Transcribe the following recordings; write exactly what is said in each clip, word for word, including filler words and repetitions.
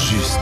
juste.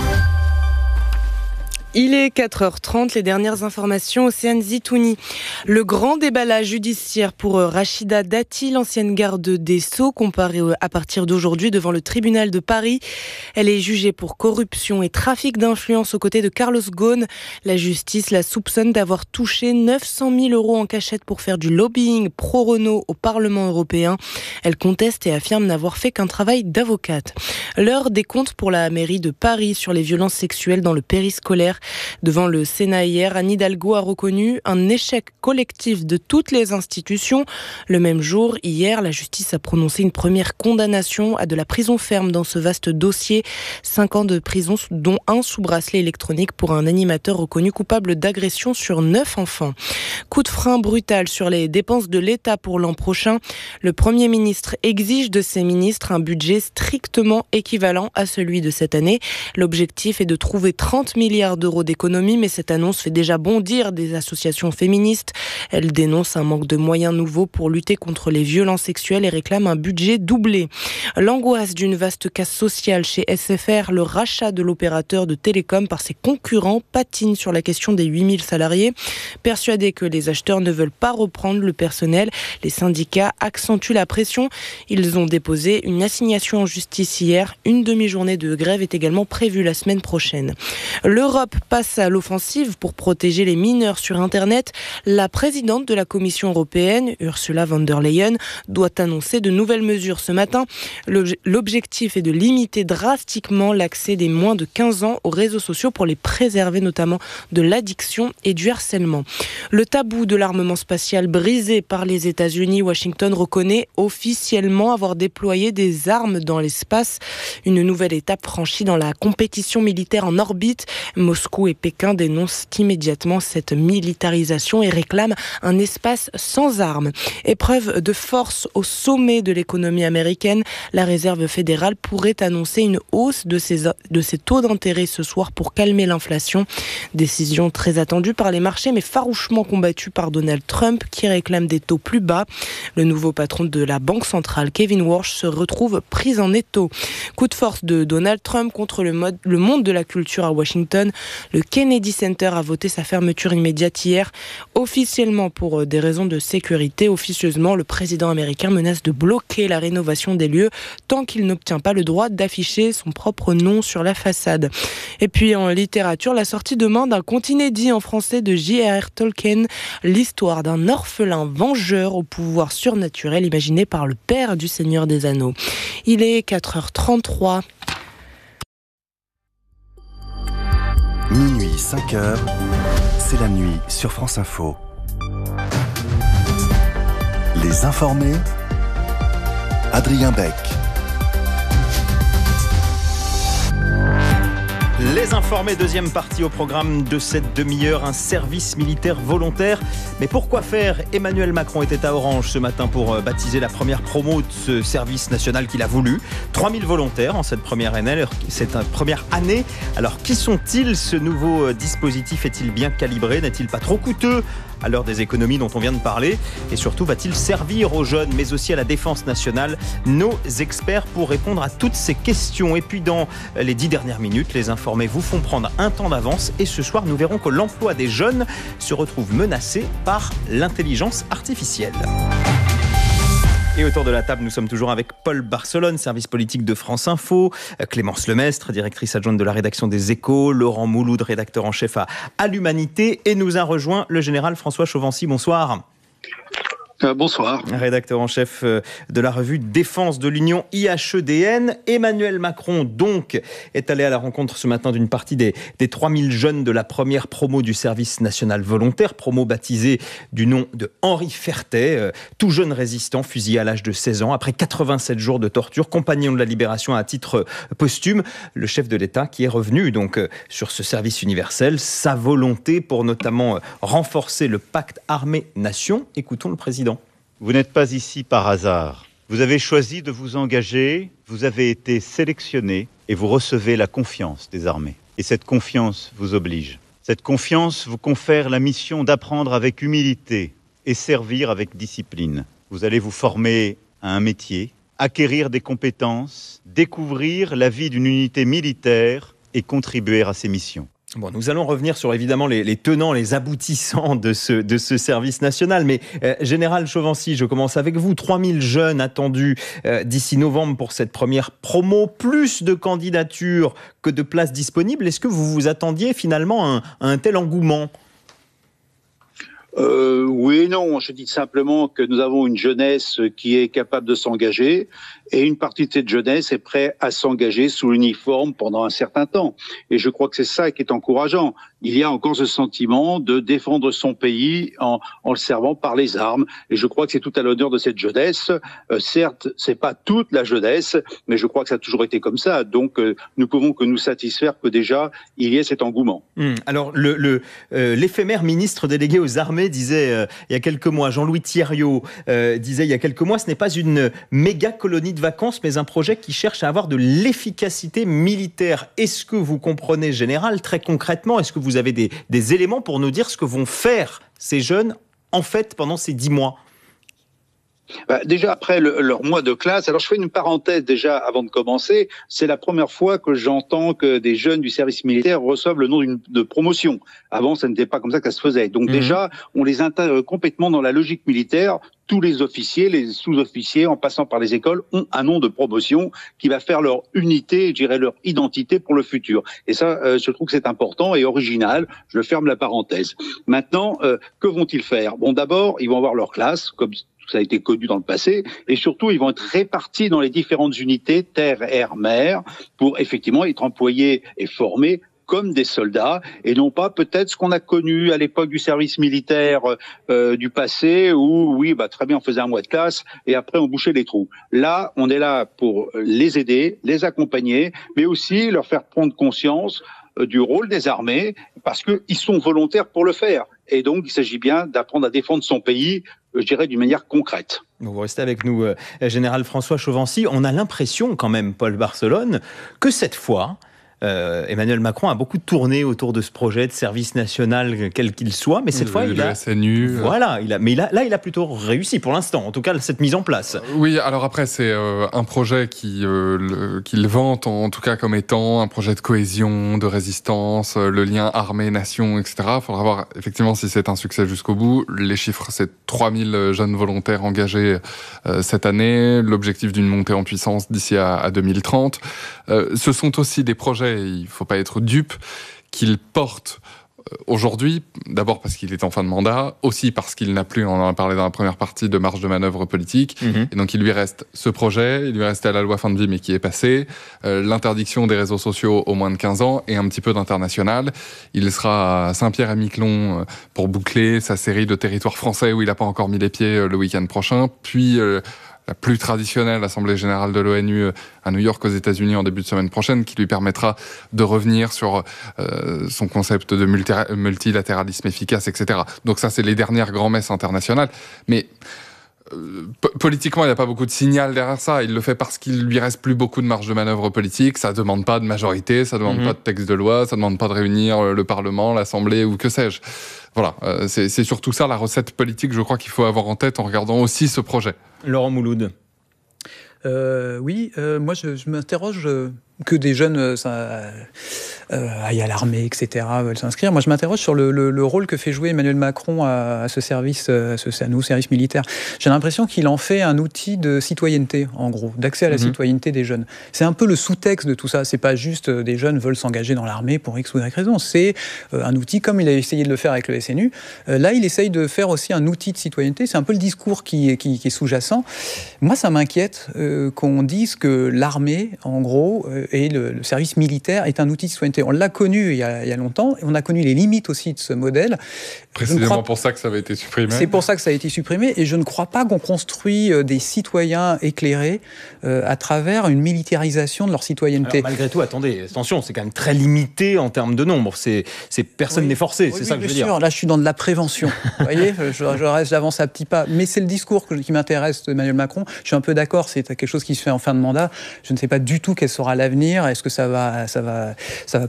Il est quatre heures trente, les dernières informations, Océane Zitouni. Le grand déballage judiciaire pour Rachida Dati, l'ancienne garde des Sceaux, comparée à partir d'aujourd'hui devant le tribunal de Paris. Elle est jugée pour corruption et trafic d'influence aux côtés de Carlos Ghosn. La justice la soupçonne d'avoir touché neuf cent mille euros en cachette pour faire du lobbying pro-Renault au Parlement européen. Elle conteste et affirme n'avoir fait qu'un travail d'avocate. L'heure des comptes pour la mairie de Paris sur les violences sexuelles dans le périscolaire. Devant le Sénat hier, Anne Hidalgo a reconnu un échec collectif de toutes les institutions. Le même jour, hier, la justice a prononcé une première condamnation à de la prison ferme dans ce vaste dossier. Cinq ans de prison, dont un sous bracelet électronique pour un animateur reconnu coupable d'agression sur neuf enfants. Coup de frein brutal sur les dépenses de l'État pour l'an prochain. Le Premier ministre exige de ses ministres un budget strictement équivalent à celui de cette année. L'objectif est de trouver trente milliards d'euros d'économie, mais cette annonce fait déjà bondir des associations féministes. Elles dénoncent un manque de moyens nouveaux pour lutter contre les violences sexuelles et réclament un budget doublé. L'angoisse d'une vaste casse sociale chez S F R, le rachat de l'opérateur de télécom par ses concurrents patine sur la question des huit mille salariés. Persuadés que les acheteurs ne veulent pas reprendre le personnel, les syndicats accentuent la pression. Ils ont déposé une assignation en justice hier. Une demi-journée de grève est également prévue la semaine prochaine. L'Europe passe à l'offensive pour protéger les mineurs sur Internet. La présidente de la Commission européenne, Ursula von der Leyen, doit annoncer de nouvelles mesures ce matin. L'objectif est de limiter drastiquement l'accès des moins de quinze ans aux réseaux sociaux pour les préserver notamment de l'addiction et du harcèlement. Le tabou de l'armement spatial brisé par les États-Unis, Washington reconnaît officiellement avoir déployé des armes dans l'espace. Une nouvelle étape franchie dans la compétition militaire en orbite. Moscou et Pékin dénoncent immédiatement cette militarisation et réclament un espace sans armes. Épreuve de force au sommet de l'économie américaine, la Réserve fédérale pourrait annoncer une hausse de ses, de ses taux d'intérêt ce soir pour calmer l'inflation. Décision très attendue par les marchés mais farouchement combattue par Donald Trump qui réclame des taux plus bas. Le nouveau patron de la Banque centrale, Kevin Warsh, se retrouve pris en étau. Coup de force de Donald Trump contre le, mode, le monde de la culture à Washington. Le Kennedy Center a voté sa fermeture immédiate hier, officiellement pour des raisons de sécurité. Officieusement, le président américain menace de bloquer la rénovation des lieux tant qu'il n'obtient pas le droit d'afficher son propre nom sur la façade. Et puis en littérature, la sortie demain d'un conte inédit en français de J R R Tolkien, l'histoire d'un orphelin vengeur au pouvoir surnaturel imaginé par le père du Seigneur des Anneaux. Il est quatre heures trente-trois. Minuit, cinq heures, c'est la nuit sur France Info. Les informés, Adrien Beck. Les informés, deuxième partie au programme de cette demi-heure, un service militaire volontaire. Mais pourquoi faire ? Emmanuel Macron était à Orange ce matin pour baptiser la première promo de ce service national qu'il a voulu. trois mille volontaires en cette première année. C'est une première année. Alors qui sont-ils ? Ce nouveau dispositif est-il bien calibré ? N'est-il pas trop coûteux à l'heure des économies dont on vient de parler ? Et surtout, va-t-il servir aux jeunes, mais aussi à la défense nationale ? Nos experts pour répondre à toutes ces questions. Et puis dans les dix dernières minutes, les informés vous font prendre un temps d'avance. Et ce soir, nous verrons que l'emploi des jeunes se retrouve menacé par l'intelligence artificielle. Et autour de la table, nous sommes toujours avec Paul Barcelone, service politique de France Info, Clémence Lemestre, directrice adjointe de la rédaction des Échos, Laurent Mouloud, rédacteur en chef à, à l'Humanité, et nous a rejoint le général François Chauvency. Bonsoir. Euh, bonsoir. Rédacteur en chef de la revue Défense de l'Union I H E D N. Emmanuel Macron, donc, est allé à la rencontre ce matin d'une partie des, des trois mille jeunes de la première promo du service national volontaire, promo baptisée du nom de Henri Fertet, euh, tout jeune résistant, fusillé à l'âge de seize ans, après quatre-vingt-sept jours de torture, compagnon de la libération à titre posthume. Le chef de l'État qui est revenu donc euh, sur ce service universel, sa volonté pour notamment euh, renforcer le pacte armée-nation. Écoutons le président. Vous n'êtes pas ici par hasard. Vous avez choisi de vous engager, vous avez été sélectionné et vous recevez la confiance des armées. Et cette confiance vous oblige. Cette confiance vous confère la mission d'apprendre avec humilité et servir avec discipline. Vous allez vous former à un métier acquérir des compétences, découvrir la vie d'une unité militaire et contribuer à ses missions. Bon, nous allons revenir sur évidemment les, les tenants, les aboutissants de ce, de ce service national. Mais euh, Général Chauvency, je commence avec vous. trois mille jeunes attendus euh, d'ici novembre pour cette première promo. Plus de candidatures que de places disponibles. Est-ce que vous vous attendiez finalement à un, à un tel engouement ? Euh, oui et non. Je dis simplement que nous avons une jeunesse qui est capable de s'engager et une partie de cette jeunesse est prête à s'engager sous l'uniforme pendant un certain temps. Et je crois que c'est ça qui est encourageant. Il y a encore ce sentiment de défendre son pays en, en le servant par les armes. Et je crois que c'est tout à l'honneur de cette jeunesse. Euh, certes, c'est pas toute la jeunesse, mais je crois que ça a toujours été comme ça. Donc, euh, nous pouvons que nous satisfaire que déjà, il y ait cet engouement. Mmh. Alors, le, le, euh, l'éphémère ministre délégué aux armées disait euh, il y a quelques mois, Jean-Louis Thiriot euh, disait il y a quelques mois, ce n'est pas une méga colonie de vacances, mais un projet qui cherche à avoir de l'efficacité militaire. Est-ce que vous comprenez, Général, très concrètement, est-ce que vous avez des, des éléments pour nous dire ce que vont faire ces jeunes, en fait, pendant ces dix mois ? Bah, déjà après le, leur mois de classe, alors je fais une parenthèse déjà avant de commencer, c'est la première fois que j'entends que des jeunes du service militaire reçoivent le nom d'une de promotion. Avant, ça n'était pas comme ça que ça se faisait. Donc mmh. déjà, on les intègre complètement dans la logique militaire. Tous les officiers, les sous-officiers, en passant par les écoles, ont un nom de promotion qui va faire leur unité, je dirais leur identité pour le futur. Et ça, euh, je trouve que c'est important et original. Je ferme la parenthèse. Maintenant, euh, que vont-ils faire ? Bon, d'abord, ils vont avoir leur classe, comme ça a été connu dans le passé, et surtout, ils vont être répartis dans les différentes unités, terre, air, mer, pour effectivement être employés et formés comme des soldats, et non pas peut-être ce qu'on a connu à l'époque du service militaire euh, du passé, où oui, bah très bien, on faisait un mois de classe, et après on bouchait les trous. Là, on est là pour les aider, les accompagner, mais aussi leur faire prendre conscience euh, du rôle des armées, parce qu'ils sont volontaires pour le faire. Et donc, il s'agit bien d'apprendre à défendre son pays, je dirais, d'une manière concrète. Vous restez avec nous, euh, Général François Chauvency. On a l'impression quand même, Paul Barcelone, que cette fois, Euh, Emmanuel Macron a beaucoup tourné autour de ce projet de service national, quel qu'il soit, mais cette le, fois, il le a... S N U. Voilà, il a, mais il a, là, il a plutôt réussi pour l'instant, en tout cas, cette mise en place. Oui, alors après, c'est euh, un projet qui, euh, le, qu'il vante, en, en tout cas, comme étant un projet de cohésion, de résistance, euh, le lien armée-nation, et cetera. Il faudra voir, effectivement, si c'est un succès jusqu'au bout. Les chiffres, c'est trois mille jeunes volontaires engagés euh, cette année, l'objectif d'une montée en puissance d'ici à, à deux mille trente. Euh, ce sont aussi des projets, il ne faut pas être dupe, qu'il porte aujourd'hui, d'abord parce qu'il est en fin de mandat, aussi parce qu'il n'a plus, on en a parlé dans la première partie, de marge de manœuvre politique. Mmh. Et donc il lui reste ce projet, il lui reste la loi fin de vie mais qui est passée, euh, l'interdiction des réseaux sociaux aux moins de quinze ans et un petit peu d'international. Il sera à Saint-Pierre-et-Miquelon pour boucler sa série de territoires français où il n'a pas encore mis les pieds le week-end prochain, puis euh, la plus traditionnelle Assemblée générale de l'O N U à New York aux États-Unis en début de semaine prochaine, qui lui permettra de revenir sur euh, son concept de multi- multilatéralisme efficace, et cetera. Donc ça, c'est les dernières grands-messes internationales. Mais euh, p- politiquement, il n'y a pas beaucoup de signal derrière ça. Il le fait parce qu'il lui reste plus beaucoup de marge de manœuvre politique. Ça ne demande pas de majorité, ça ne demande mmh. pas de texte de loi, ça ne demande pas de réunir le Parlement, l'Assemblée ou que sais-je. Voilà, euh, c'est, c'est surtout ça la recette politique, je crois qu'il faut avoir en tête en regardant aussi ce projet. Laurent Mouloud. Euh, oui, euh, moi je, je m'interroge euh, que des jeunes euh, ça, euh, aillent à l'armée, et cetera, veulent s'inscrire. Moi je m'interroge sur le, le, le rôle que fait jouer Emmanuel Macron à, à ce service, à ce à nouveau service militaire. J'ai l'impression qu'il en fait un outil de citoyenneté, en gros, d'accès à la mmh. citoyenneté des jeunes. C'est un peu le sous-texte de tout ça. C'est pas juste euh, des jeunes veulent s'engager dans l'armée pour X ou Y raison. C'est euh, un outil, comme il a essayé de le faire avec le S N U. Euh, là, il essaye de faire aussi un outil de citoyenneté. C'est un peu le discours qui, qui, qui est sous-jacent. Moi, ça m'inquiète euh, qu'on dise que l'armée, en gros, euh, et le, le service militaire est un outil de citoyenneté. On l'a connu il y, a, il y a longtemps, et on a connu les limites aussi de ce modèle. Précisément crois... pour ça que ça avait été supprimé. C'est pour ça que ça a été supprimé, et je ne crois pas qu'on construit des citoyens éclairés euh, à travers une militarisation de leur citoyenneté. Alors, malgré tout, attendez, attention, c'est quand même très limité en termes de nombre. C'est, c'est personne oui. n'est forcé, oui, c'est oui, ça que je veux sûr. dire. Là, je suis dans de la prévention. Vous voyez, je, je reste, j'avance à petits pas. Mais c'est le discours que, qui m'intéresse d'Emmanuel Macron. Je suis un peu d'accord, c'est quelque chose qui se fait en fin de mandat. Je ne sais pas du tout quel sera l'avenir. Est-ce que ça va, ça va, ça va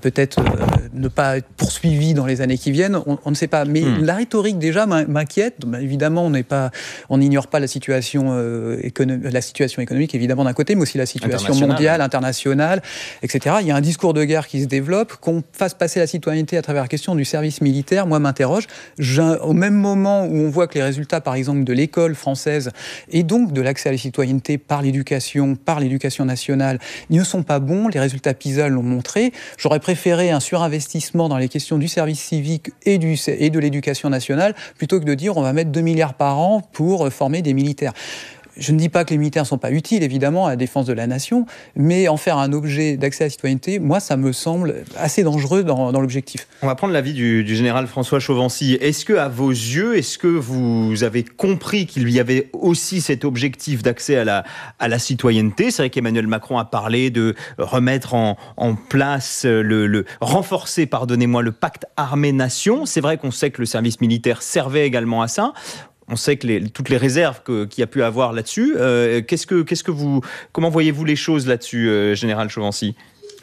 peut-être euh, ne pas être poursuivi dans les années qui viennent. On, on ne sait pas. Mais mmh. la rhétorique déjà m'inquiète. Ben, évidemment, on n'est pas, on n'ignore pas la situation, euh, écono- la situation économique évidemment d'un côté, mais aussi la situation mondiale, internationale, et cetera. Il y a un discours de guerre qui se développe. Qu'on fasse passer la citoyenneté à travers la question du service militaire, moi m'interroge. J'ai, au même moment où on voit que les résultats, par exemple, de l'école française et donc de l'accès à la citoyenneté par l'éducation, par l'éducation nationale, ne sont pas bons. Les résultats PISA l'ont montré. J'aurais préféré un surinvestissement dans les questions du service civique et, du, et de l'éducation nationale plutôt que de dire on va mettre deux milliards par an pour former des militaires. Je ne dis pas que les militaires ne sont pas utiles, évidemment, à la défense de la nation, mais en faire un objet d'accès à la citoyenneté, moi, ça me semble assez dangereux dans, dans l'objectif. On va prendre l'avis du, du général François Chauvency. Est-ce que, à vos yeux, est-ce que vous avez compris qu'il y avait aussi cet objectif d'accès à la, à la citoyenneté ? C'est vrai qu'Emmanuel Macron a parlé de remettre en, en place, le, le renforcer, pardonnez-moi, le pacte armée-nation. C'est vrai qu'on sait que le service militaire servait également à ça. On sait que les, toutes les réserves que, qu'il y a pu avoir là-dessus. Euh, qu'est-ce que, qu'est-ce que vous, comment voyez-vous les choses là-dessus, euh, Général Chauvency ?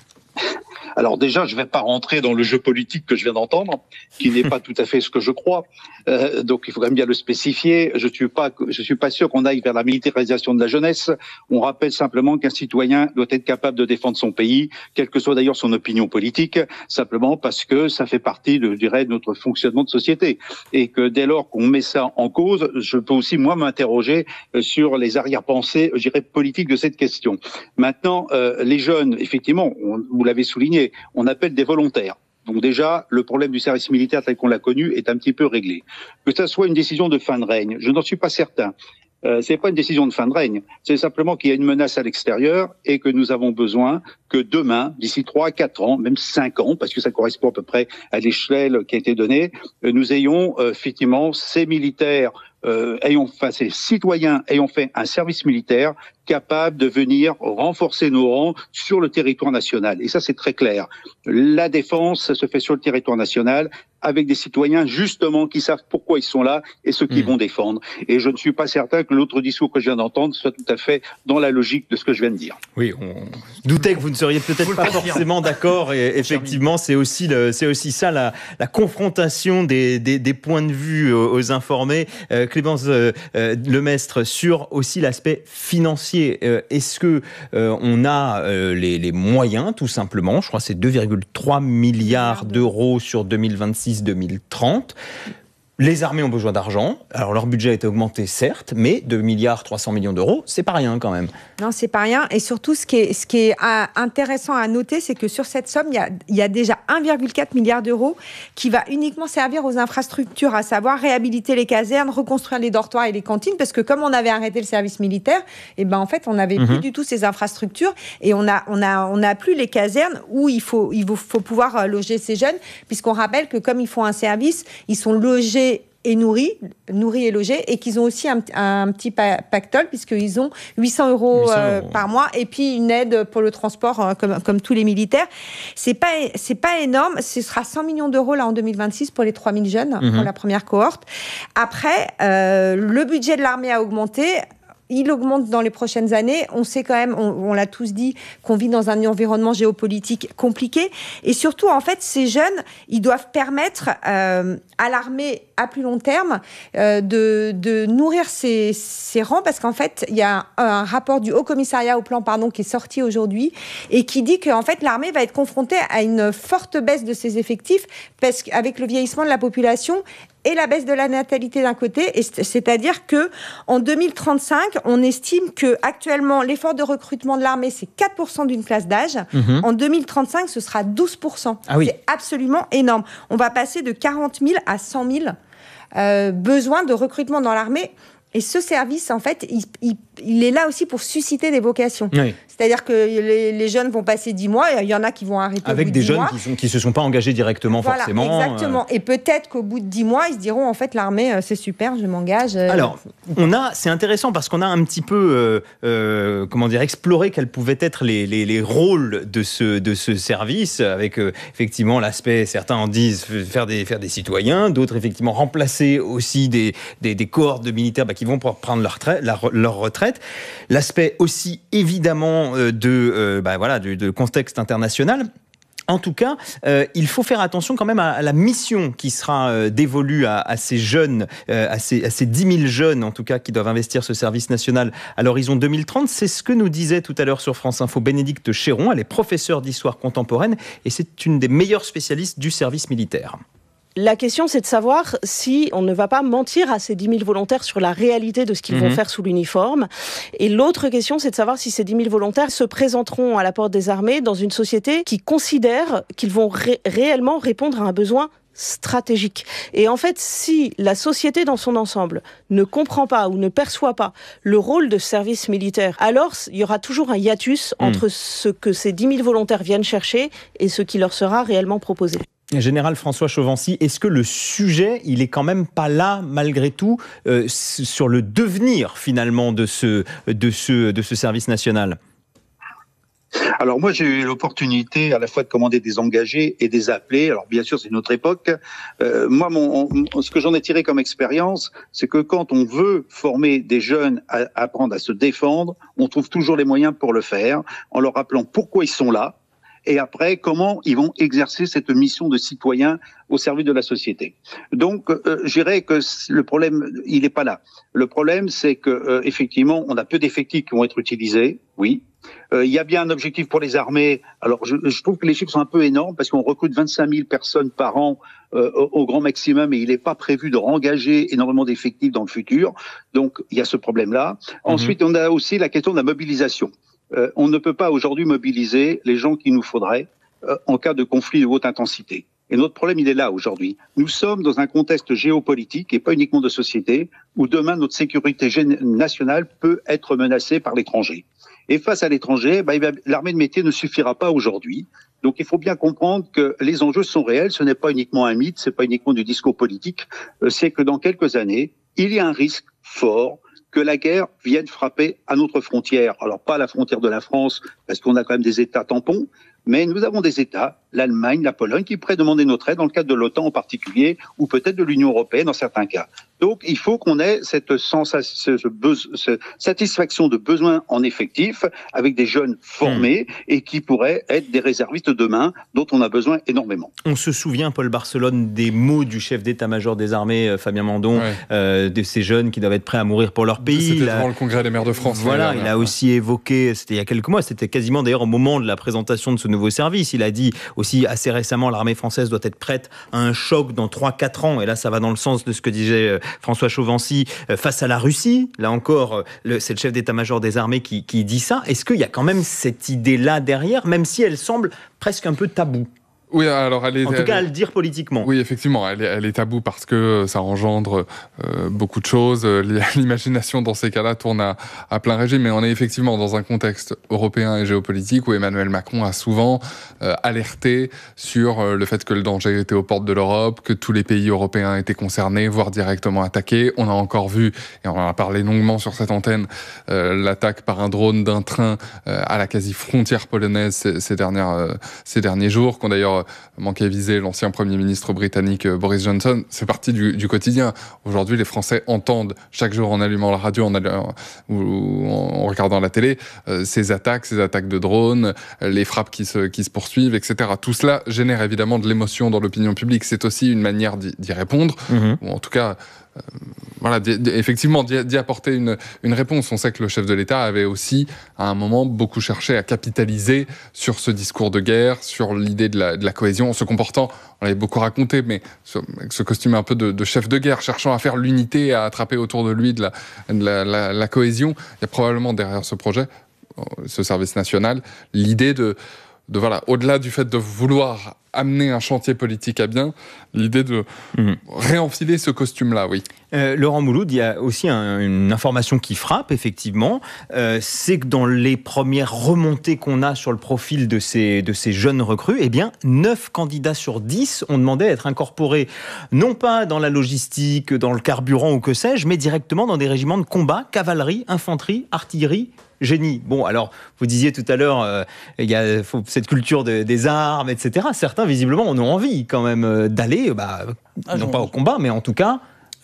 Alors déjà, je ne vais pas rentrer dans le jeu politique que je viens d'entendre, qui n'est pas tout à fait ce que je crois. Euh, donc il faut quand même bien le spécifier. Je ne suis pas, je suis pas sûr qu'on aille vers la militarisation de la jeunesse. On rappelle simplement qu'un citoyen doit être capable de défendre son pays, quelle que soit d'ailleurs son opinion politique, simplement parce que ça fait partie, de, je dirais, de notre fonctionnement de société. Et que dès lors qu'on met ça en cause, je peux aussi moi m'interroger sur les arrière-pensées, je dirais, politiques de cette question. Maintenant, euh, les jeunes, effectivement, on, vous l'avez souligné, on appelle des volontaires. Donc déjà, le problème du service militaire tel qu'on l'a connu est un petit peu réglé. Que ça soit une décision de fin de règne, je n'en suis pas certain. Euh, c'est pas une décision de fin de règne, c'est simplement qu'il y a une menace à l'extérieur et que nous avons besoin que demain, d'ici trois à quatre ans, même cinq ans, parce que ça correspond à peu près à l'échelle qui a été donnée, nous ayons euh, effectivement ces militaires Euh, ayons, enfin, ces citoyens ayant fait un service militaire capable de venir renforcer nos rangs sur le territoire national. Et ça, c'est très clair. La défense, ça se fait sur le territoire national avec des citoyens, justement, qui savent pourquoi ils sont là et ce qu'ils mmh. vont défendre. Et je ne suis pas certain que l'autre discours que je viens d'entendre soit tout à fait dans la logique de ce que je viens de dire. Oui, on doutait que vous ne seriez peut-être pas forcément d'accord. Et effectivement, c'est aussi, le, c'est aussi ça, la, la confrontation des, des, des points de vue aux, aux informés. Euh, Clémence euh, euh, Lemestre, sur aussi l'aspect financier. Euh, est-ce que euh, on a euh, les, les moyens, tout simplement ? Je crois que c'est deux virgule trois milliards d'euros sur deux mille vingt-six deux mille trente. Les armées ont besoin d'argent. Alors, leur budget a été augmenté, certes, mais deux milliards trois cents millions d'euros, c'est pas rien quand même. Non, c'est pas rien. Et surtout, ce qui est, ce qui est intéressant à noter, c'est que sur cette somme, il y a, il y a déjà un virgule quatre milliard d'euros qui va uniquement servir aux infrastructures, à savoir réhabiliter les casernes, reconstruire les dortoirs et les cantines, parce que comme on avait arrêté le service militaire, et ben en fait, on n'avait mmh. plus du tout ces infrastructures et on a, on a, on a plus les casernes où il faut, il faut pouvoir loger ces jeunes, puisqu'on rappelle que comme ils font un service, ils sont logés et nourris, nourris et logés, et qu'ils ont aussi un, un petit pactole, puisqu'ils ont huit cents euros, huit cents euros euh, par mois, et puis une aide pour le transport, euh, comme, comme tous les militaires. C'est pas, c'est pas énorme, ce sera cent millions d'euros là en deux mille vingt-six pour les trois mille jeunes, mmh. pour la première cohorte. Après, euh, le budget de l'armée a augmenté. Il augmente dans les prochaines années. On sait quand même, on, on l'a tous dit, qu'on vit dans un environnement géopolitique compliqué. Et surtout, en fait, ces jeunes, ils doivent permettre euh, à l'armée, à plus long terme, euh, de, de nourrir ses, ses rangs. Parce qu'en fait, il y a un, un rapport du Haut Commissariat au Plan pardon, qui est sorti aujourd'hui et qui dit qu'en fait, l'armée va être confrontée à une forte baisse de ses effectifs parce qu'avec le vieillissement de la population et la baisse de la natalité d'un côté, et c'est-à-dire que en deux mille trente-cinq, on estime que actuellement l'effort de recrutement de l'armée c'est quatre pour cent d'une classe d'âge. Mmh. En deux mille trente-cinq, ce sera douze pour cent. Ah oui. C'est absolument énorme. On va passer de quarante mille à cent mille euh, besoins de recrutement dans l'armée. Et ce service, en fait, il, il, il est là aussi pour susciter des vocations. Oui. C'est-à-dire que les, les jeunes vont passer dix mois, et il y en a qui vont arrêter avec au bout des de dix jeunes mois. qui ne qui se sont pas engagés directement, voilà, forcément. Exactement. Euh... Et peut-être qu'au bout de dix mois, ils se diront, en fait, l'armée, c'est super, je m'engage. Alors, on a, c'est intéressant parce qu'on a un petit peu, euh, euh, comment dire, exploré quels pouvaient être les, les, les rôles de ce, de ce service, avec euh, effectivement l'aspect, certains en disent faire des, faire des citoyens, d'autres effectivement remplacer aussi des, des, des cohortes de militaires bah, qui vont prendre leur, trai- la, leur retraite. L'aspect aussi évidemment euh, de, euh, bah, voilà, de, de contexte international. En tout cas, euh, il faut faire attention quand même à, à la mission qui sera euh, dévolue à, à ces jeunes, euh, à, ces, à ces dix mille jeunes en tout cas qui doivent investir ce service national à l'horizon deux mille trente. C'est ce que nous disait tout à l'heure sur France Info Bénédicte Chéron. Elle est professeure d'histoire contemporaine et c'est une des meilleures spécialistes du service militaire. La question, c'est de savoir si on ne va pas mentir à ces dix mille volontaires sur la réalité de ce qu'ils mmh. vont faire sous l'uniforme. Et l'autre question, c'est de savoir si ces dix mille volontaires se présenteront à la porte des armées dans une société qui considère qu'ils vont ré- réellement répondre à un besoin stratégique. Et en fait, si la société dans son ensemble ne comprend pas ou ne perçoit pas le rôle de service militaire, alors il y aura toujours un hiatus mmh. entre ce que ces dix mille volontaires viennent chercher et ce qui leur sera réellement proposé. Général François Chauvency, est-ce que le sujet, il est quand même pas là, malgré tout, euh, sur le devenir, finalement, de ce, de ce, de ce service national ? Alors moi, j'ai eu l'opportunité à la fois de commander des engagés et des appelés. Alors bien sûr, c'est une autre époque. Euh, moi, mon, ce que j'en ai tiré comme expérience, c'est que quand on veut former des jeunes à, à apprendre à se défendre, on trouve toujours les moyens pour le faire, en leur rappelant pourquoi ils sont là, et après, comment ils vont exercer cette mission de citoyen au service de la société. Donc, euh, je dirais que le problème, il n'est pas là. Le problème, c'est que euh, effectivement, on a peu d'effectifs qui vont être utilisés, oui. Euh, il y a bien un objectif pour les armées. Alors, je, je trouve que les chiffres sont un peu énormes parce qu'on recrute vingt-cinq mille personnes par an euh, au, au grand maximum et il n'est pas prévu de rengager énormément d'effectifs dans le futur. Donc, il y a ce problème-là. Mmh. Ensuite, on a aussi la question de la mobilisation. Euh, on ne peut pas aujourd'hui mobiliser les gens qu'il nous faudrait euh, en cas de conflit de haute intensité. Et notre problème, il est là aujourd'hui. Nous sommes dans un contexte géopolitique et pas uniquement de société où demain notre sécurité nationale peut être menacée par l'étranger. Et face à l'étranger, bah, l'armée de métier ne suffira pas aujourd'hui. Donc il faut bien comprendre que les enjeux sont réels. Ce n'est pas uniquement un mythe, c'est pas uniquement du discours politique. Euh, c'est que dans quelques années, il y a un risque fort que la guerre vienne frapper à notre frontière. Alors pas à la frontière de la France, parce qu'on a quand même des États tampons, mais nous avons des États, l'Allemagne, la Pologne, qui pourraient demander notre aide dans le cadre de l'OTAN en particulier, ou peut-être de l'Union européenne dans certains cas. Donc il faut qu'on ait cette, sensation, ce beso- cette satisfaction de besoins en effectif avec des jeunes formés mmh. et qui pourraient être des réservistes demain dont on a besoin énormément. On se souvient, Paul Barcelone, des mots du chef d'état-major des armées, Fabien Mandon, ouais. euh, de ces jeunes qui doivent être prêts à mourir pour leur pays. C'était devant le Congrès des maires de France. Voilà, ouais, il a ouais. aussi évoqué, c'était il y a quelques mois, c'était quasiment d'ailleurs au moment de la présentation de ce nouveau service, il a dit aussi assez récemment l'armée française doit être prête à un choc dans trois à quatre ans, et là ça va dans le sens de ce que disait François Chauvency face à la Russie. Là encore, le, c'est le chef d'état-major des armées qui, qui dit ça. Est-ce qu'il y a quand même cette idée-là derrière, même si elle semble presque un peu taboue ? Oui, alors elle est, en tout cas, elle, à le dire politiquement. Oui, effectivement, elle est, elle est taboue parce que ça engendre euh, beaucoup de choses. L'imagination dans ces cas-là tourne à, à plein régime, mais on est effectivement dans un contexte européen et géopolitique où Emmanuel Macron a souvent euh, alerté sur euh, le fait que le danger était aux portes de l'Europe, que tous les pays européens étaient concernés, voire directement attaqués. On a encore vu, et on en a parlé longuement sur cette antenne, euh, l'attaque par un drone d'un train euh, à la quasi-frontière polonaise ces, ces, dernières, euh, ces derniers jours, qu'on d'ailleurs manqué viser l'ancien Premier ministre britannique Boris Johnson. C'est parti du, du quotidien. Aujourd'hui, les Français entendent chaque jour en allumant la radio en allumant, ou en regardant la télé euh, ces attaques, ces attaques de drones, les frappes qui se, qui se poursuivent, et cetera. Tout cela génère évidemment de l'émotion dans l'opinion publique. C'est aussi une manière d'y, d'y répondre, mmh. ou en tout cas... Euh, voilà, d- d- effectivement, d'y, d'y apporter une, une réponse. On sait que le chef de l'État avait aussi, à un moment, beaucoup cherché à capitaliser sur ce discours de guerre, sur l'idée de la, de la cohésion, en se comportant, on l'avait beaucoup raconté, mais ce, ce costume un peu de, de chef de guerre, cherchant à faire l'unité, à attraper autour de lui de la, de la, la, la cohésion. Il y a probablement derrière ce projet, ce service national, l'idée de, de voilà, au-delà du fait de vouloir amener un chantier politique à bien, l'idée de mmh. réenfiler ce costume-là, oui. Euh, Laurent Mouloud, il y a aussi un, une information qui frappe, effectivement, euh, c'est que dans les premières remontées qu'on a sur le profil de ces, de ces jeunes recrues, eh bien, neuf candidats sur dix ont demandé à être incorporés, non pas dans la logistique, dans le carburant ou que sais-je, mais directement dans des régiments de combat, cavalerie, infanterie, artillerie, génie. Bon, alors, vous disiez tout à l'heure, euh, il y a faut, cette culture de, des armes, et cetera. Certains, visiblement, en ont envie quand même d'aller, bah, ah, non pas au combat, mais en tout cas...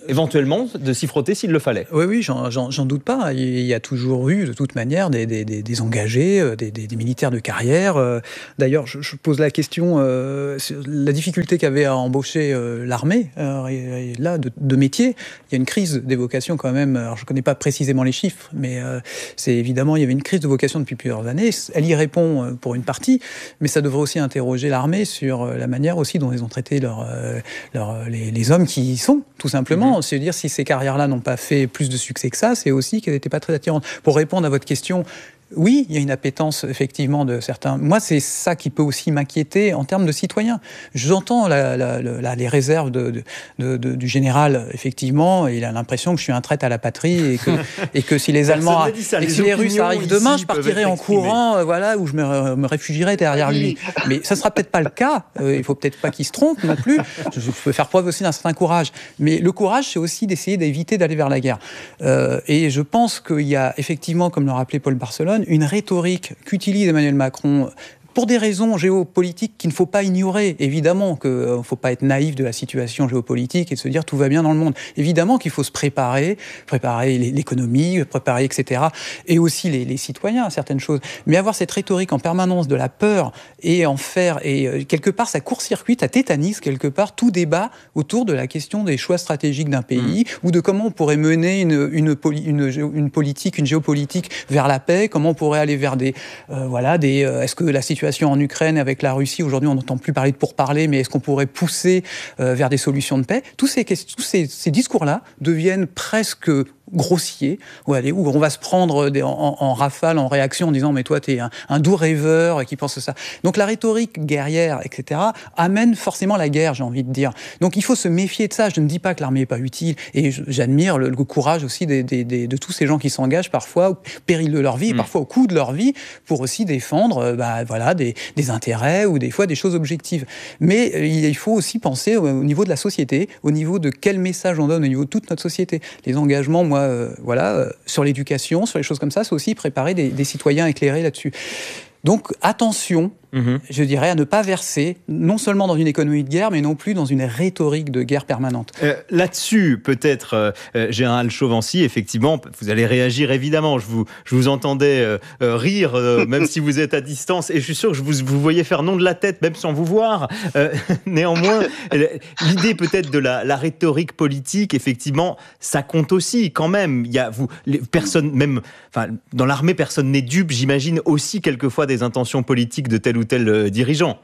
éventuellement de s'y frotter s'il le fallait. Oui, oui, j'en, j'en, j'en doute pas. Il y a toujours eu, de toute manière, des, des, des, des engagés, des, des, des militaires de carrière. D'ailleurs, je, je pose la question, euh, sur la difficulté qu'avait à embaucher euh, l'armée, euh, et, et là, de, de métier. Il y a une crise des vocations quand même. Alors, je ne connais pas précisément les chiffres, mais euh, c'est évidemment, il y avait une crise de vocation depuis plusieurs années. Elle y répond euh, pour une partie, mais ça devrait aussi interroger l'armée sur euh, la manière aussi dont ils ont traité leur, euh, leur, les, les hommes qui y sont, tout simplement. Mmh. C'est-à-dire, si ces carrières-là n'ont pas fait plus de succès que ça, c'est aussi qu'elles n'étaient pas très attirantes. Pour répondre à votre question, oui, il y a une appétence, effectivement, de certains. Moi, c'est ça qui peut aussi m'inquiéter en termes de citoyens. J'entends la, la, la, les réserves de, de, de, de, du général, effectivement. Il a l'impression que je suis un traître à la patrie et que, et que si les Allemands, ça, et que si les Russes arrivent demain, je partirai en courant, euh, voilà, ou je me, me réfugierai derrière lui. Mais ça ne sera peut-être pas le cas. Euh, il ne faut peut-être pas qu'il se trompe non plus. Je, je peux faire preuve aussi d'un certain courage. Mais le courage, c'est aussi d'essayer d'éviter d'aller vers la guerre. Euh, et je pense qu'il y a effectivement, comme le rappelait Paul Barcelone, une rhétorique qu'utilise Emmanuel Macron pour des raisons géopolitiques qu'il ne faut pas ignorer. Évidemment qu'il ne faut pas être naïf de la situation géopolitique et de se dire tout va bien dans le monde. Évidemment qu'il faut se préparer, préparer l'économie, préparer, et cetera. Et aussi les, les citoyens à certaines choses. Mais avoir cette rhétorique en permanence de la peur et en faire, et quelque part, ça court-circuite, ça tétanise quelque part tout débat autour de la question des choix stratégiques d'un pays mmh. ou de comment on pourrait mener une, une, une, une politique, une géopolitique vers la paix, comment on pourrait aller vers des... Euh, voilà, des euh, est-ce que la situation en Ukraine avec la Russie, aujourd'hui on n'entend plus parler de pourparlers, mais est-ce qu'on pourrait pousser euh, vers des solutions de paix? Tous ces, tous ces, ces discours-là deviennent presque grossier, où, allez, où on va se prendre des, en, en rafale, en réaction, en disant « mais toi, t'es un, un doux rêveur qui pense ça ». Donc la rhétorique guerrière, et cetera, amène forcément la guerre, j'ai envie de dire. Donc il faut se méfier de ça. Je ne dis pas que l'armée n'est pas utile, et j'admire le, le courage aussi des, des, des, de tous ces gens qui s'engagent parfois au péril de leur vie, mmh. parfois au coût de leur vie, pour aussi défendre bah, voilà, des, des intérêts ou des fois des choses objectives. Mais euh, il faut aussi penser au, au niveau de la société, au niveau de quel message on donne au niveau de toute notre société. Les engagements, moi, Euh, voilà, euh, sur l'éducation, sur les choses comme ça, c'est aussi préparer des, des citoyens éclairés là-dessus. Donc attention, mmh. je dirais, à ne pas verser, non seulement dans une économie de guerre, mais non plus dans une rhétorique de guerre permanente. Euh, là-dessus, peut-être, euh, Général Chauvency, effectivement, vous allez réagir évidemment. Je vous, je vous entendais euh, rire, euh, même si vous êtes à distance, et je suis sûr que je vous, vous voyez faire non de la tête, même sans vous voir. Euh, néanmoins, l'idée peut-être de la, la rhétorique politique, effectivement, ça compte aussi quand même. Il y a, vous, les, personne, même, enfin, dans l'armée, personne n'est dupe, j'imagine aussi quelquefois des intentions politiques de tel ou tel euh, dirigeant.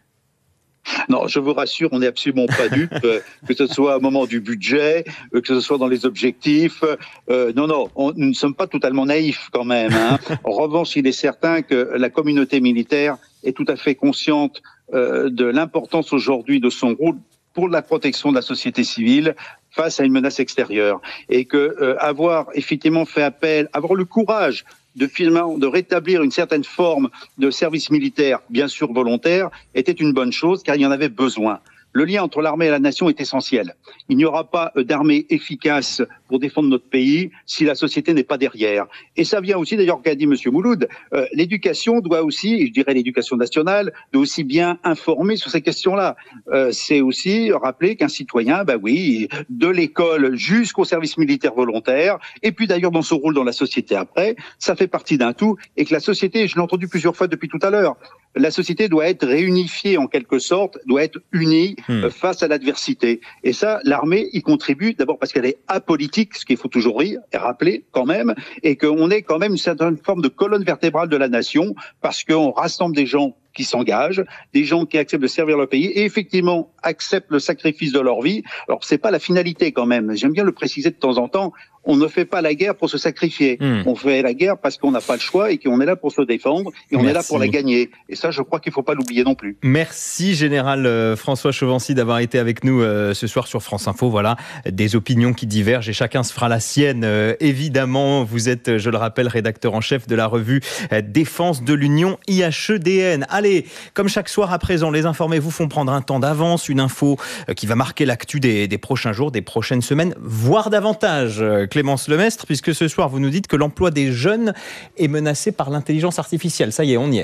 Non, je vous rassure, on n'est absolument pas dupe, euh, que ce soit au moment du budget, euh, que ce soit dans les objectifs. Euh, non, non, on, nous ne sommes pas totalement naïfs quand même. Hein. En revanche, il est certain que la communauté militaire est tout à fait consciente euh, de l'importance aujourd'hui de son rôle pour la protection de la société civile face à une menace extérieure. Et que euh, avoir effectivement fait appel, avoir le courage de finalement de rétablir une certaine forme de service militaire, bien sûr volontaire, était une bonne chose, car il y en avait besoin. Le lien entre l'armée et la nation est essentiel. Il n'y aura pas d'armée efficace pour défendre notre pays si la société n'est pas derrière. Et ça vient aussi, d'ailleurs, qu'a dit M. Mouloud, euh, l'éducation doit aussi, et je dirais l'éducation nationale, doit aussi bien informer sur ces questions-là. Euh, c'est aussi rappeler qu'un citoyen, bah oui, de l'école jusqu'au service militaire volontaire, et puis d'ailleurs dans son rôle dans la société après, ça fait partie d'un tout, et que la société, je l'ai entendu plusieurs fois depuis tout à l'heure, la société doit être réunifiée en quelque sorte, doit être unie mmh. face à l'adversité. Et ça, l'armée y contribue d'abord parce qu'elle est apolitique, ce qu'il faut toujours rire et rappeler quand même, et qu'on est quand même une certaine forme de colonne vertébrale de la nation parce qu'on rassemble des gens qui s'engagent, des gens qui acceptent de servir leur pays et effectivement acceptent le sacrifice de leur vie. Alors c'est pas la finalité quand même. J'aime bien le préciser de temps en temps. On ne fait pas la guerre pour se sacrifier. Mmh. On fait la guerre parce qu'on n'a pas le choix et qu'on est là pour se défendre et on Merci. est là pour la gagner. Et ça, je crois qu'il ne faut pas l'oublier non plus. Merci, Général euh, François Chauvency, d'avoir été avec nous euh, ce soir sur France Info. Voilà, des opinions qui divergent et chacun se fera la sienne. Euh, évidemment, vous êtes, je le rappelle, rédacteur en chef de la revue euh, Défense de l'Union I H E D N. Allez, comme chaque soir à présent, les informés vous font prendre un temps d'avance, une info euh, qui va marquer l'actu des, des prochains jours, des prochaines semaines, voire davantage. Euh, Clémence Lemestre, puisque ce soir vous nous dites que l'emploi des jeunes est menacé par l'intelligence artificielle. Ça y est, on y est.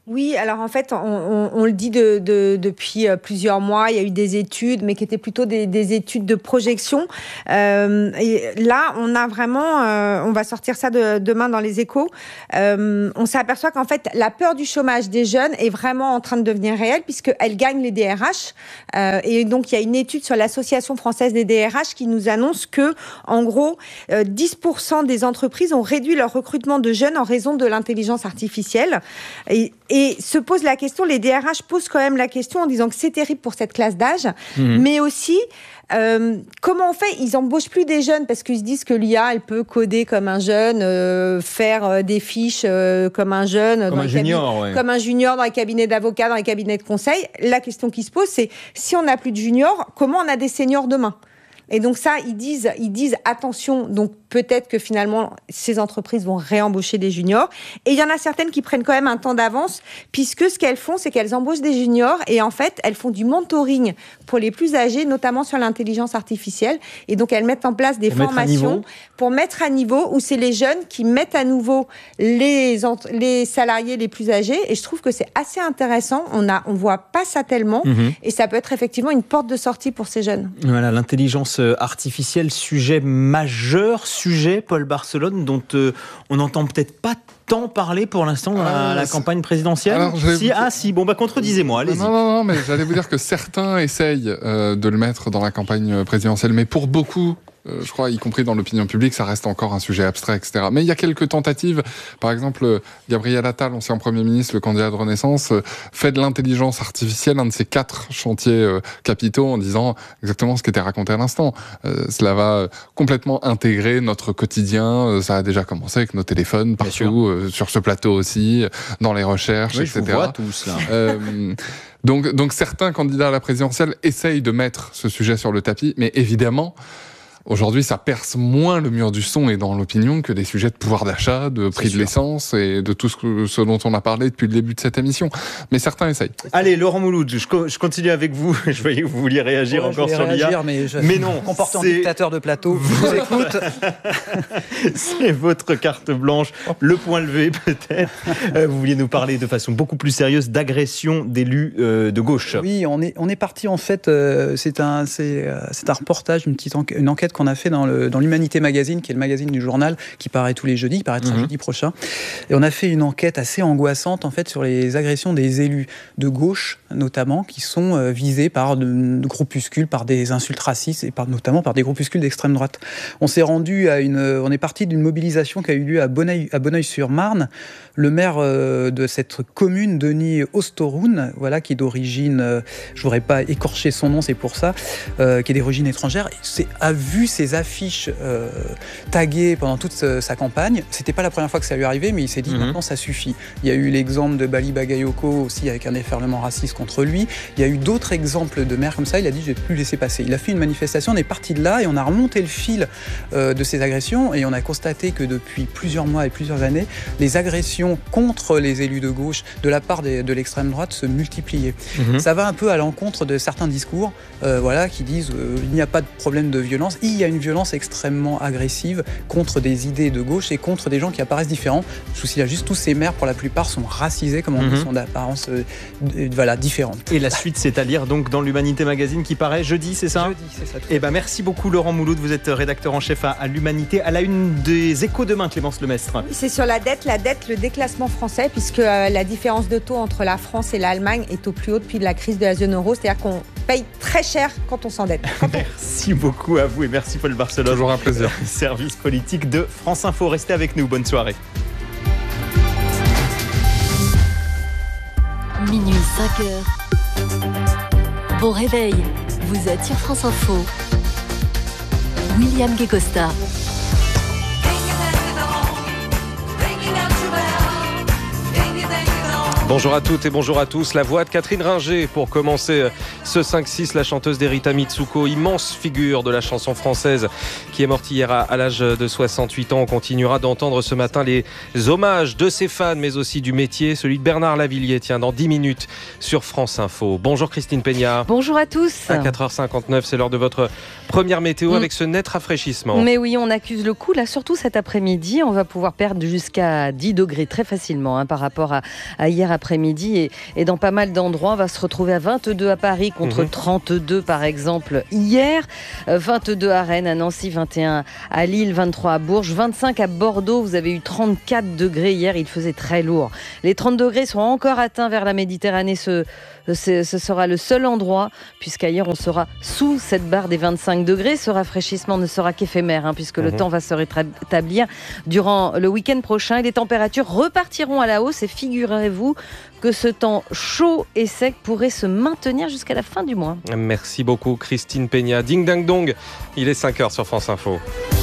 Oui, alors en fait, on, on, on le dit de, de, depuis plusieurs mois, il y a eu des études, mais qui étaient plutôt des, des études de projection. Euh, et là, on a vraiment, euh, on va sortir ça de, demain dans les Échos, euh, on s'aperçoit qu'en fait, la peur du chômage des jeunes est vraiment en train de devenir réelle, puisqu'elle gagne les D R H. Euh, et donc, il y a une étude sur l'Association française des D R H qui nous annonce que, en gros, euh, dix pour cent des entreprises ont réduit leur recrutement de jeunes en raison de l'intelligence artificielle. Et, et Et se pose la question, les D R H posent quand même la question en disant que c'est terrible pour cette classe d'âge, mmh. mais aussi, euh, comment on fait ? Ils embauchent plus des jeunes parce qu'ils se disent que l'I A, elle peut coder comme un jeune, euh, faire euh, des fiches euh, comme un jeune, comme dans un junior, cabinets, ouais. comme un junior dans les cabinets d'avocats, dans les cabinets de conseil. La question qui se pose, c'est si on n'a plus de juniors, comment on a des seniors demain ? Et donc ça, ils disent, ils disent attention, donc peut-être que finalement, ces entreprises vont réembaucher des juniors. Et il y en a certaines qui prennent quand même un temps d'avance, puisque ce qu'elles font, c'est qu'elles embauchent des juniors et en fait, elles font du mentoring pour les plus âgés, notamment sur l'intelligence artificielle. Et donc, elles mettent en place des pour formations mettre pour mettre à niveau, où c'est les jeunes qui mettent à nouveau les, les salariés les plus âgés. Et je trouve que c'est assez intéressant. On a, on voit pas ça tellement. Mmh. Et ça peut être effectivement une porte de sortie pour ces jeunes. Voilà, l'intelligence artificielle, sujet majeur, sujet, Paul Barcelone, dont euh, on n'entend peut-être pas tant parler pour l'instant dans la, euh, la campagne présidentielle. Alors, si, vous... Ah si, bon bah contredisez-moi, allez-y. Non, non, non, mais j'allais vous dire que certains essayent euh, de le mettre dans la campagne présidentielle, mais pour beaucoup, euh, je crois, y compris dans l'opinion publique, ça reste encore un sujet abstrait, et cetera. Mais il y a quelques tentatives. Par exemple, Gabriel Attal, ancien Premier ministre, le candidat de Renaissance, euh, fait de l'intelligence artificielle un de ses quatre chantiers euh, capitaux en disant exactement ce qui était raconté à l'instant. Euh, cela va complètement intégrer notre quotidien. Euh, ça a déjà commencé avec nos téléphones partout, euh, sur ce plateau aussi, dans les recherches, oui, et cetera. Je vous vois tous là. Euh, donc, donc certains candidats à la présidentielle essayent de mettre ce sujet sur le tapis, mais évidemment, aujourd'hui, ça perce moins le mur du son et dans l'opinion que des sujets de pouvoir d'achat, de prix de l'essence et de tout ce, que, ce dont on a parlé depuis le début de cette émission. Mais certains essayent. Allez, Laurent Mouloud, je, je continue avec vous. Je voyais que vous vouliez réagir ouais, encore sur l'I A. Mais, je, mais non, comportant dictateur de plateau, je vous écoute. C'est votre carte blanche, le point levé peut-être. Vous vouliez nous parler de façon beaucoup plus sérieuse d'agression d'élus euh, de gauche. Oui, on est, on est parti en fait, euh, c'est, un, c'est, euh, c'est un reportage, une petite enquête, une enquête qu'on a fait dans, le, dans l'Humanité Magazine, qui est le magazine du journal, qui paraît tous les jeudis, qui paraîtra mmh. jeudi prochain. Et on a fait une enquête assez angoissante, en fait, sur les agressions des élus de gauche, notamment, qui sont euh, visés par de, de groupuscules, par des insultes racistes, et par, notamment par des groupuscules d'extrême droite. On s'est rendu à une... On est parti d'une mobilisation qui a eu lieu à Bonneuil, à Bonneuil-sur-Marne. Le maire euh, de cette commune, Denis Ostoroun, voilà, qui est d'origine... Euh, je ne voudrais pas écorcher son nom, c'est pour ça, euh, qui est d'origine étrangère, a vu ses affiches euh, taguées pendant toute ce, sa campagne. C'était pas la première fois que ça lui arrivait, mais il s'est dit mmh. maintenant ça suffit. Il y a eu l'exemple de Bali Bagayoko aussi avec un déferlement raciste contre lui. Il y a eu d'autres exemples de maires comme ça. Il a dit je vais plus laisser passer. Il a fait une manifestation, on est parti de là et on a remonté le fil euh, de ces agressions et on a constaté que depuis plusieurs mois et plusieurs années, les agressions contre les élus de gauche de la part des, de l'extrême droite se multipliaient. Mmh. Ça va un peu à l'encontre de certains discours, euh, voilà, qui disent euh, il n'y a pas de problème de violence. Il y a une violence extrêmement agressive contre des idées de gauche et contre des gens qui apparaissent différents. Je vous signale juste, tous ces maires, pour la plupart, sont racisés, comme on dit, mmh. sont d'apparence euh, euh, voilà, différente. Et la suite, c'est à lire donc dans l'Humanité Magazine qui paraît jeudi, c'est ça ? Jeudi, c'est ça. Eh ben, merci beaucoup Laurent Mouloud, vous êtes rédacteur en chef à, à l'Humanité. À la une des Échos demain, Clémence Lemestre. C'est sur la dette, la dette, le déclassement français, puisque euh, la différence de taux entre la France et l'Allemagne est au plus haut depuis la crise de la zone euro. C'est-à-dire qu'on paye très cher quand on s'endette. Quand on... Merci beaucoup à vous et merci Paul Barcelone. Toujours un plaisir. Service politique de France Info. Restez avec nous. Bonne soirée. Minuit cinq heures. Bon réveil. Vous êtes sur France Info. William Guécosta. Bonjour à toutes et bonjour à tous. La voix de Catherine Ringer pour commencer ce cinq six, la chanteuse d'Erita Mitsuko, immense figure de la chanson française qui est morte hier à, à l'âge de soixante-huit ans. On continuera d'entendre ce matin les hommages de ses fans mais aussi du métier, celui de Bernard Lavilliers, tiens, dans dix minutes sur France Info. Bonjour Christine Peña. Bonjour à tous. À quatre heures cinquante-neuf, c'est l'heure de votre première météo mmh. avec ce net rafraîchissement. Mais oui, on accuse le coup là, surtout cet après-midi. On va pouvoir perdre jusqu'à dix degrés très facilement hein, par rapport à, à hier après après-midi et, et dans pas mal d'endroits. On va se retrouver à vingt-deux à Paris contre mmh. trente-deux par exemple hier, vingt-deux à Rennes, à Nancy, vingt et un à Lille, vingt-trois à Bourges, vingt-cinq à Bordeaux. Vous avez eu trente-quatre degrés hier, il faisait très lourd. Les trente degrés sont encore atteints vers la Méditerranée. Ce, ce, ce sera le seul endroit, puisqu'ailleurs on sera sous cette barre des vingt-cinq degrés. Ce rafraîchissement ne sera qu'éphémère, hein, puisque mmh. le temps va se rétablir durant le week-end prochain. Et les températures repartiront à la hausse. Et figurez-vous que ce temps chaud et sec pourrait se maintenir jusqu'à la fin du mois. Merci beaucoup Christine Peña. Ding dang dong, il est cinq heures sur France Info.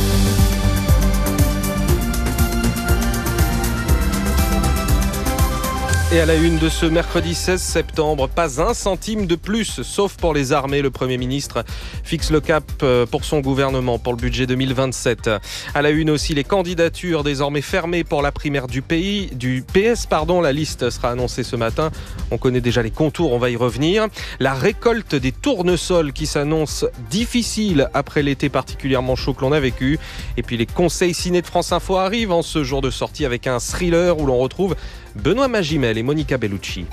Et à la une de ce mercredi seize septembre, pas un centime de plus, sauf pour les armées. Le Premier ministre fixe le cap pour son gouvernement pour le budget deux mille vingt-sept. À la une aussi, les candidatures désormais fermées pour la primaire du pays, du P S. Pardon, la liste sera annoncée ce matin. On connaît déjà les contours, on va y revenir. La récolte des tournesols qui s'annonce difficile après l'été particulièrement chaud que l'on a vécu. Et puis les conseils ciné de France Info arrivent en ce jour de sortie avec un thriller où l'on retrouve Benoît Magimel et Monica Bellucci.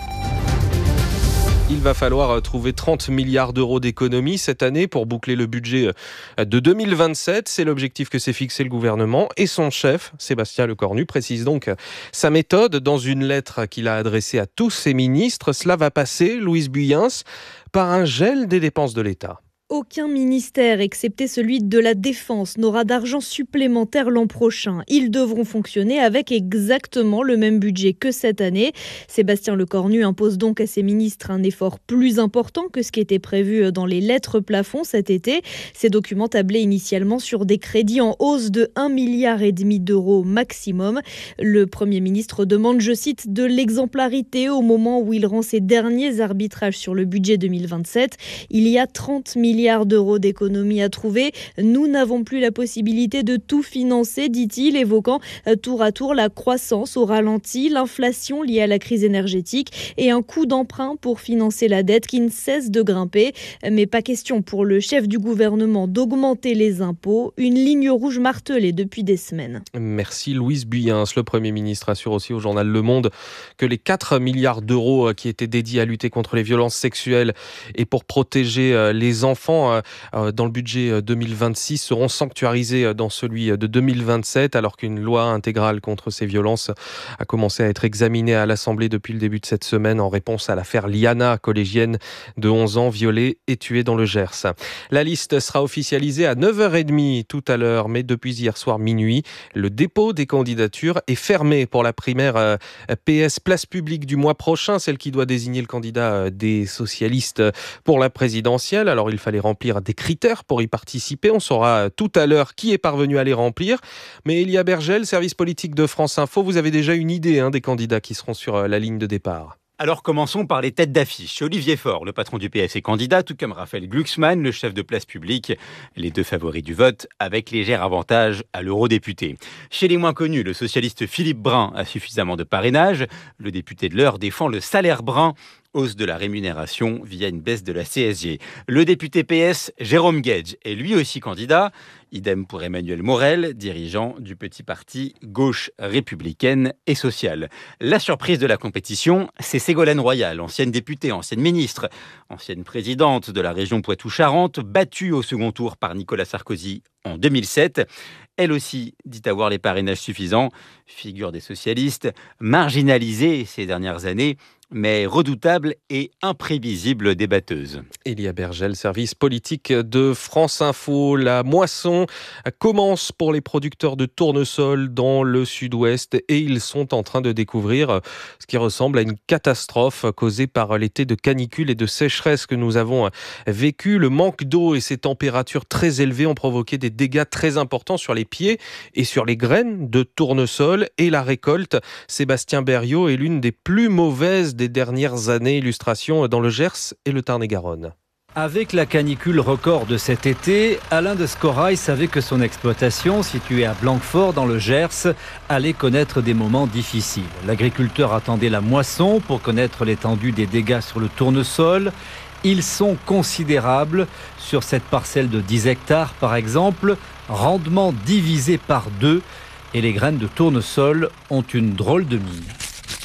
Il va falloir trouver trente milliards d'euros d'économies cette année pour boucler le budget de deux mille vingt-sept. C'est l'objectif que s'est fixé le gouvernement. Et son chef, Sébastien Lecornu, précise donc sa méthode dans une lettre qu'il a adressée à tous ses ministres. Cela va passer, Louise Buyens, par un gel des dépenses de l'État. Aucun ministère, excepté celui de la Défense, n'aura d'argent supplémentaire l'an prochain. Ils devront fonctionner avec exactement le même budget que cette année. Sébastien Lecornu impose donc à ses ministres un effort plus important que ce qui était prévu dans les lettres plafonds cet été. Ces documents tablaient initialement sur des crédits en hausse de un milliard et demi d'euros maximum. Le Premier ministre demande, je cite, de l'exemplarité au moment où il rend ses derniers arbitrages sur le budget deux mille vingt-sept. Il y a trente milliards d'euros d'économies à trouver. Nous n'avons plus la possibilité de tout financer, dit-il, évoquant tour à tour la croissance au ralenti, l'inflation liée à la crise énergétique et un coût d'emprunt pour financer la dette qui ne cesse de grimper. Mais pas question pour le chef du gouvernement d'augmenter les impôts, une ligne rouge martelée depuis des semaines. Merci Louise Buyens. Le Premier ministre assure aussi au journal Le Monde que les quatre milliards d'euros qui étaient dédiés à lutter contre les violences sexuelles et pour protéger les enfants dans le budget deux mille vingt-six seront sanctuarisés dans celui de deux mille vingt-sept, alors qu'une loi intégrale contre ces violences a commencé à être examinée à l'Assemblée depuis le début de cette semaine en réponse à l'affaire Liana, collégienne de onze ans violée et tuée dans le Gers. La liste sera officialisée à neuf heures trente tout à l'heure, mais depuis hier soir minuit, le dépôt des candidatures est fermé pour la primaire P S Place Publique du mois prochain, celle qui doit désigner le candidat des socialistes pour la présidentielle. Alors il fallait remplir des critères pour y participer. On saura tout à l'heure qui est parvenu à les remplir. Mais Elia Bergel, service politique de France Info, vous avez déjà une idée hein, des candidats qui seront sur la ligne de départ. Alors commençons par les têtes d'affiche. Olivier Faure, le patron du P S, est candidat, tout comme Raphaël Glucksmann, le chef de Place Publique, les deux favoris du vote, avec léger avantage à l'eurodéputé. Chez les moins connus, le socialiste Philippe Brun a suffisamment de parrainage. Le député de l'Eure défend le salaire brun, hausse de la rémunération via une baisse de la C S G. Le député P S, Jérôme Guedj, est lui aussi candidat. Idem pour Emmanuel Morel, dirigeant du petit parti gauche républicaine et sociale. La surprise de la compétition, c'est Ségolène Royal, ancienne députée, ancienne ministre, ancienne présidente de la région Poitou-Charentes, battue au second tour par Nicolas Sarkozy en deux mille sept. Elle aussi dit avoir les parrainages suffisants, figure des socialistes, marginalisée ces dernières années, mais redoutable et imprévisible débatteuse. Elia Bergel, service politique de France Info. La moisson commence pour les producteurs de tournesol dans le sud-ouest et ils sont en train de découvrir ce qui ressemble à une catastrophe causée par l'été de canicule et de sécheresse que nous avons vécu. Le manque d'eau et ces températures très élevées ont provoqué des dégâts très importants sur les pieds et sur les graines de tournesol et la récolte. Sébastien Berriot est l'une des plus mauvaises des dernières années. Illustration dans le Gers et le Tarn-et-Garonne. Avec la canicule record de cet été, Alain de Scorail savait que son exploitation, située à Blanquefort dans le Gers, allait connaître des moments difficiles. L'agriculteur attendait la moisson pour connaître l'étendue des dégâts sur le tournesol. Ils sont considérables. Sur cette parcelle de dix hectares, par exemple, rendement divisé par deux. Et les graines de tournesol ont une drôle de mine.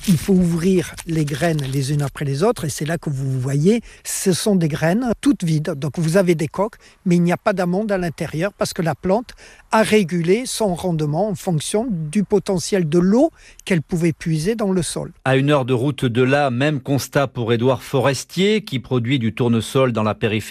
il faut ouvrir les graines les unes après les autres et c'est là que vous voyez, ce sont des graines toutes vides. Donc vous avez des coques, mais il n'y a pas d'amandes à l'intérieur parce que la plante a régulé son rendement en fonction du potentiel de l'eau qu'elle pouvait puiser dans le sol. À une heure de route de là, même constat pour Édouard Forestier qui produit du tournesol dans la périphérie